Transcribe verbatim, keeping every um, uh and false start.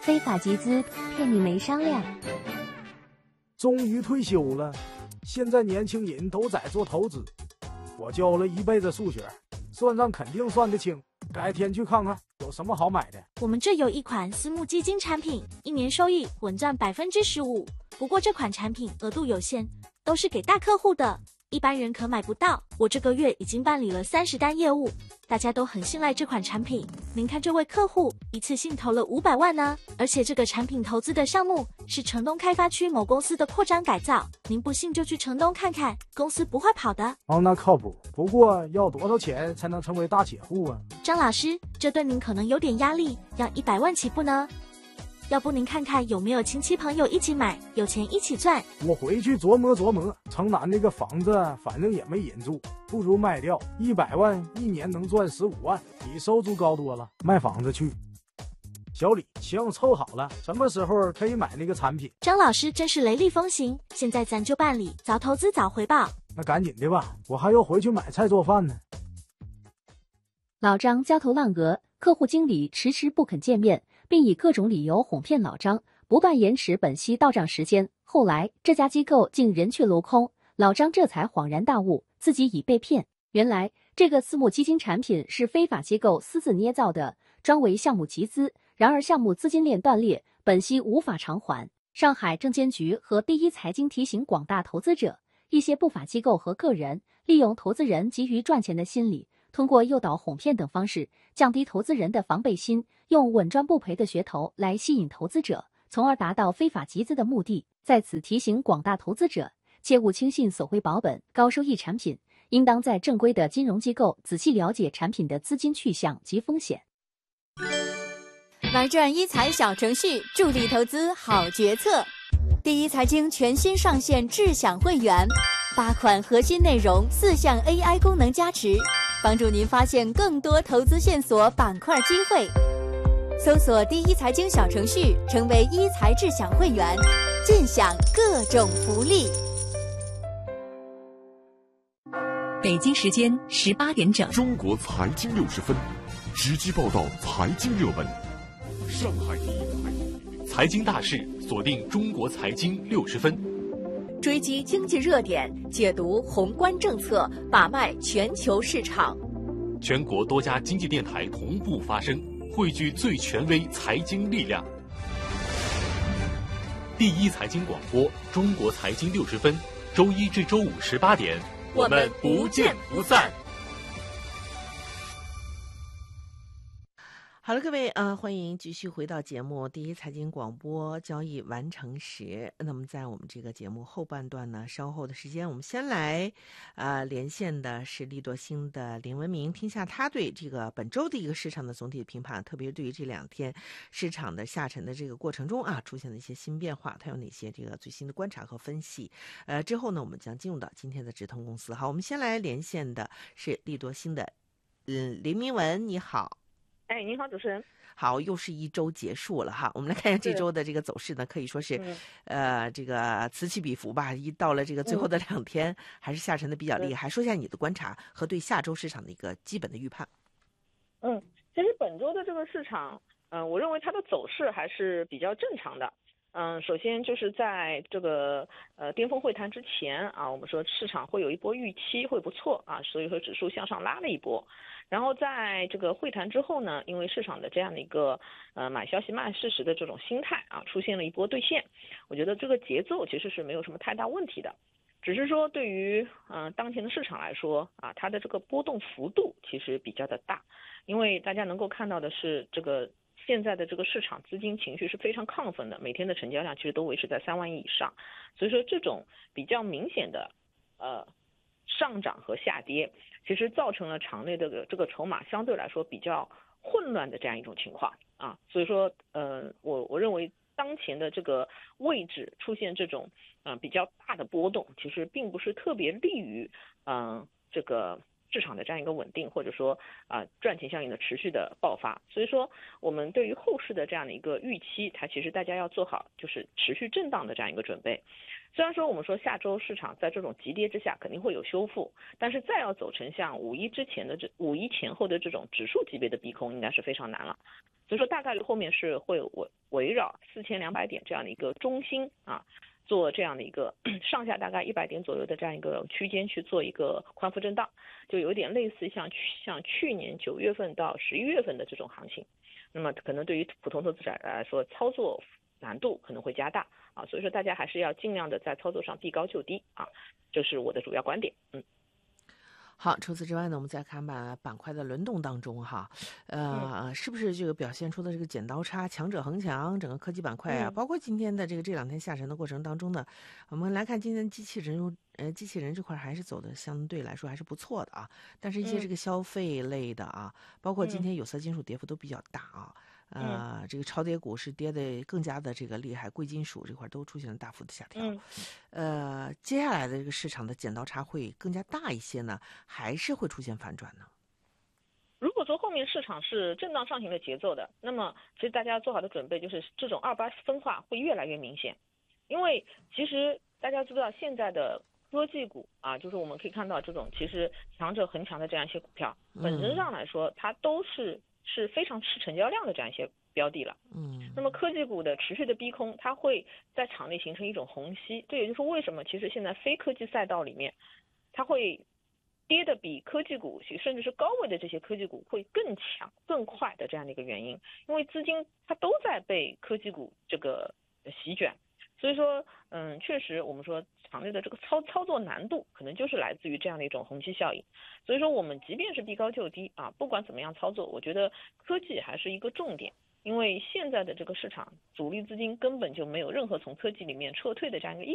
非法集资，骗你没商量。 终于退休了，现在年轻人都在做投资。我教了一辈子数学，算账肯定算得清。改天去看看有什么好买的。 我们这有一款私募基金产品，一年收益稳赚百分之十五。不过这款产品额度有限，都是给大客户的，一般人可买不到。我这个月已经办理了三十单业务，大家都很信赖这款产品。您看这位客户一次性投了五百万呢，而且这个产品投资的项目是城东开发区某公司的扩张改造，您不信就去城东看看，公司不会跑的。 哦，那靠谱。不过要多少钱才能成为大铁户啊？ 张老师，这对您可能有点压力，要一百万起步呢。要不您看看有没有亲戚朋友一起买，有钱一起赚。 我回去琢磨琢磨，城南那个房子反正也没人住，不如卖掉，一百万一年能赚十五万，比收租高多了。卖房子去。小李，行，凑好了，什么时候可以买那个产品？ 张老师真是雷厉风行，现在咱就办理，早投资早回报。 那赶紧的吧，我还要回去买菜做饭呢。 老张焦头烂额，客户经理迟迟不肯见面，并以各种理由哄骗老张，不断延迟本息到账时间。后来这家机构竟人去楼空，老张这才恍然大悟，自己已被骗。原来这个私募基金产品是非法机构私自捏造的，专为项目集资。然而项目资金链断裂，本息无法偿还。上海证监局和第一财经提醒广大投资者，一些不法机构和个人利用投资人急于赚钱的心理，通过诱导、哄骗等方式，降低投资人的防备心，用稳赚不赔的噱头来吸引投资者，从而达到非法集资的目的。在此提醒广大投资者，切勿轻信所谓保本、高收益产品，应当在正规的金融机构仔细了解产品的资金去向及风险。 玩转一财小程序，助力投资好决策。第一财经全新上线智享会员，八款核心内容，四项 A I 功能加持，帮助您发现更多投资线索、板块机会。搜索第一财经小程序，成为一财智享会员，尽享各种福利。 北京时间十八点整， 中国财经六十分，直击报道财经热门。上海第一财经大事，锁定中国财经六十分， 追击经济热点，解读宏观政策，把脉全球市场。 全国多家经济电台同步发声，汇聚最权威财经力量。第一财经广播，中国财经六十分，周一至周五十八点，我们不见不散。 好了，各位呃，欢迎继续回到节目第一财经广播交易完成时。那么在我们这个节目后半段呢，稍后的时间，我们先来呃连线的是利多星的林文明，听下他对这个本周的一个市场的总体评判，特别对于这两天市场的下沉的这个过程中啊，出现的一些新变化，他有哪些这个最新的观察和分析。呃，之后呢，我们将进入到今天的直通公司。好，我们先来连线的是利多星的嗯林明文，你好。 哎，您好，主持人。 好，又是一周结束了哈，我们来看一下这周的这个走势呢，可以说是，嗯、呃，这个此起彼伏吧。一到了这个最后的两天，嗯、还是下沉的比较厉害。说一下你的观察和对下周市场的一个基本的预判。 嗯，其实本周的这个市场，嗯、呃，我认为它的走势还是比较正常的。嗯，首先就是在这个呃巅峰会谈之前啊，我们说市场会有一波预期会不错啊，所以说指数向上拉了一波。然后在这个会谈之后呢，因为市场的这样的一个呃买消息卖事实的这种心态啊，出现了一波兑现。我觉得这个节奏其实是没有什么太大问题的，只是说对于嗯、呃、当前的市场来说啊，它的这个波动幅度其实比较的大，因为大家能够看到的是这个现在的这个市场资金情绪是非常亢奋的，每天的成交量其实都维持在三万亿以上，所以说这种比较明显的呃上涨和下跌，其实造成了场内的这个筹码相对来说比较混乱的这样一种情况啊，所以说呃我我认为当前的这个位置出现这种嗯、呃、比较大的波动，其实并不是特别利于嗯、呃、这个市场的这样一个稳定，或者说啊、呃、赚钱效应的持续的爆发。所以说我们对于后市的这样的一个预期，它其实大家要做好就是持续震荡的这样一个准备。虽然说我们说下周市场在这种急跌之下肯定会有修复，但是再要走成像五一之前的这五一前后的这种指数级别的逼空，应该是非常难了。 所以说大概率后面是会围围绕四千两百点这样的一个中心啊，做这样的一个上下大概一百点左右的这样一个区间去做一个宽幅震荡，就有点类似像像去年九月份到十一月份的这种行情。那么可能对于普通投资者来说，操作难度可能会加大啊，所以说大家还是要尽量的在操作上避高就低啊，这是我的主要观点。嗯。 好，除此之外呢，我们再看板板块的轮动当中哈，呃，嗯、是不是这个表现出的这个剪刀差，强者恒强，整个科技板块啊，嗯、包括今天的这个这两天下沉的过程当中呢，我们来看今天机器人呃机器人这块还是走的相对来说还是不错的啊，但是一些这个消费类的啊，嗯、包括今天有色金属跌幅都比较大啊。呃，这个超跌股是跌的更加的这个厉害，贵金属这块都出现了大幅的下调。嗯、呃，接下来的这个市场的剪刀差会更加大一些呢，还是会出现反转呢？ 如果说后面市场是震荡上行的节奏的，那么其实大家做好的准备就是这种二八分化会越来越明显，因为其实大家知道现在的科技股啊，就是我们可以看到这种其实强者恒强的这样一些股票，本质上来说它都是。是非常吃成交量的这样一些标的了，嗯，那么科技股的持续的逼空，它会在场内形成一种虹吸，这也就是为什么其实现在非科技赛道里面，它会跌的比科技股甚至是高位的这些科技股会更强、更快的这样的一个原因，因为资金它都在被科技股这个席卷，所以说，嗯，确实我们说场内的这个操操作难度可能就是来自于这样的一种虹吸效应。所以说，我们即便是避高就低啊，不管怎么样操作，我觉得科技还是一个重点，因为现在的这个市场主力资金根本就没有任何从科技里面撤退的这样一个意